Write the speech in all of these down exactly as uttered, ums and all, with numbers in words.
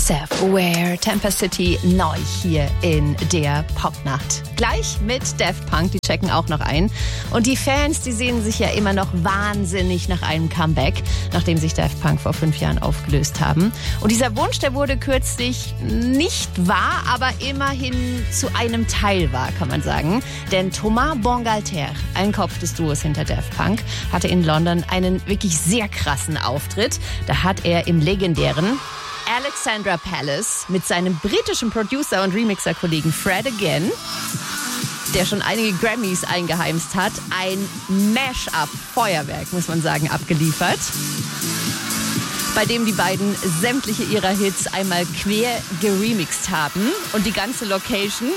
Self-Aware, Temper City, neu hier in der Popnacht. Gleich mit Daft Punk, die checken auch noch ein. Und die Fans, die sehen sich ja immer noch wahnsinnig nach einem Comeback, nachdem sich Daft Punk vor fünf Jahren aufgelöst haben. Und dieser Wunsch, der wurde kürzlich nicht wahr, aber immerhin zu einem Teil wahr, kann man sagen. Denn Thomas Bangalter, ein Kopf des Duos hinter Daft Punk, hatte in London einen wirklich sehr krassen Auftritt. Da hat er im legendären Alexandra Palace mit seinem britischen Producer und Remixer-Kollegen Fred Again, der schon einige Grammys eingeheimst hat, ein Mash-up-Feuerwerk, muss man sagen, abgeliefert, bei dem die beiden sämtliche ihrer Hits einmal quer geremixed haben und die ganze Location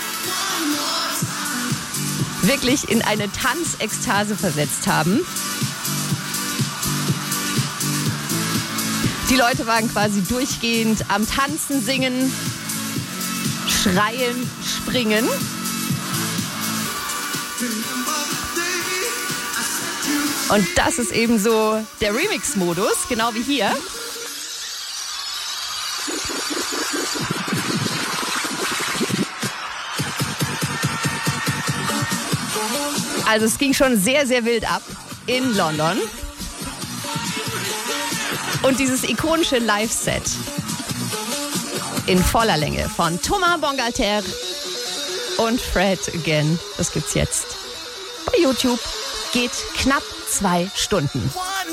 wirklich in eine Tanzekstase versetzt haben. Die Leute waren quasi durchgehend am Tanzen, Singen, Schreien, Springen. Und das ist eben so der Remix-Modus, genau wie hier. Also es ging schon sehr, sehr wild ab in London. Und dieses ikonische Live-Set in voller Länge von Thomas Bangalter und Fred Again, das gibt's jetzt bei YouTube, geht knapp zwei Stunden.